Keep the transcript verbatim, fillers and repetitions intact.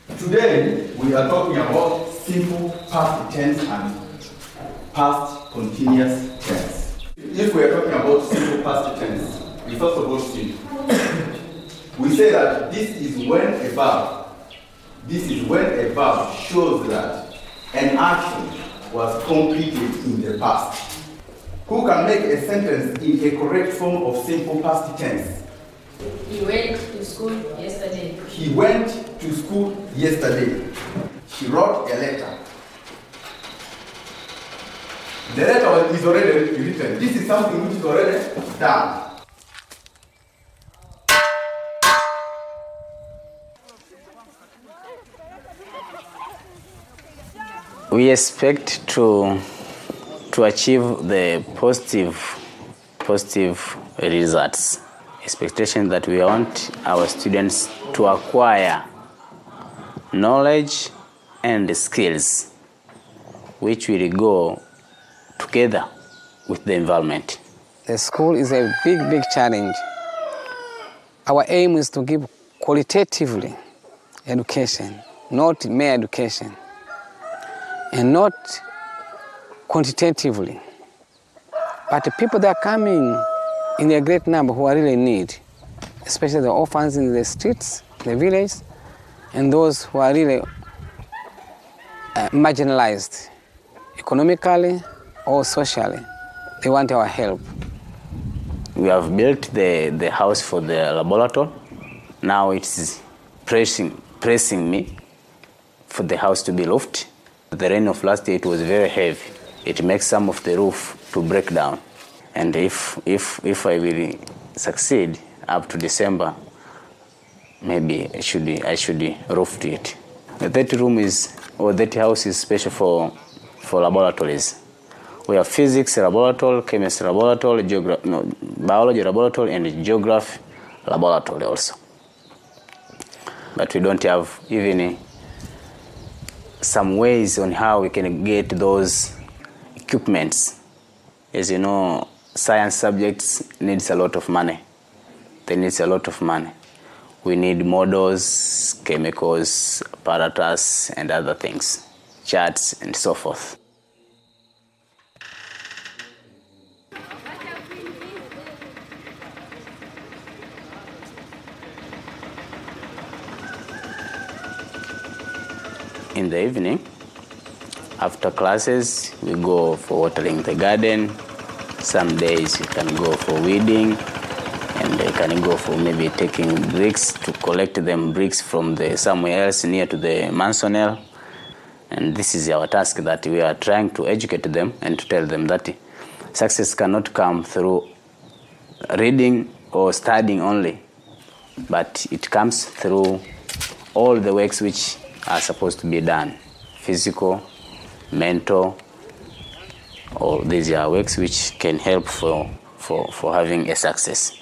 Today, we are talking about simple past tense and past continuous tense. If we are talking about simple past tense, we first of all see, we say that this is when a verb, this is when a verb shows that an action was completed in the past. Who can make a sentence in a correct form of simple past tense? He went to school yesterday. He went to school yesterday. He wrote a letter. The letter is already written. This is something which is already done. We expect to to achieve the positive positive results. Expectation that we want our students to acquire knowledge and skills which will go together with the environment. The school is a big, big challenge. Our aim is to give qualitatively education, not mere education, and not quantitatively. But the people that are coming in a great number who are really in need, especially the orphans in the streets, the village, and those who are really uh, marginalized economically or socially. They want our help. We have built the, the house for the laboratory. Now it's pressing, pressing me for the house to be roofed. The rain of last year, it was very heavy. It makes some of the roof to break down. And if, if, if I will succeed up to December, maybe I should, I should roof it. That room is, or that house is special for, for laboratories. We have physics laboratory, chemistry laboratory, geogra no, biology laboratory, and geography laboratory also. But we don't have even some ways on how we can get those equipments. As you know, science subjects needs a lot of money. They needs a lot of money. We need models, chemicals, apparatus, and other things, charts, and so forth. In the evening, after classes, we go for watering the garden. Some days you can go for weeding, and you can go for maybe taking bricks to collect them bricks from the somewhere else near to the Mansonel. And this is our task, that we are trying to educate them and to tell them that success cannot come through reading or studying only, but it comes through all the works which are supposed to be done, physical, mental. All these are works which can help for, for, for having a success.